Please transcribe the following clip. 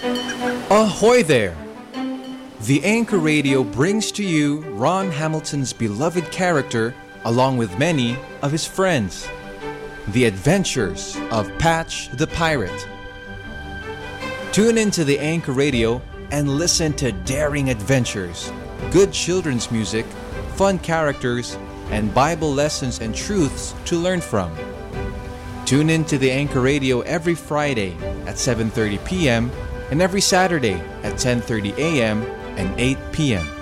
Ahoy there! The Anchor Radio brings to you Ron Hamilton's beloved character along with many of his friends. The Adventures of Patch the Pirate. Tune into the Anchor Radio and listen to daring adventures, good children's music, fun characters, and Bible lessons and truths to learn from. Tune in to the Anchor Radio every Friday at 7:30 p.m. and every Saturday at 10:30 a.m. and 8 p.m.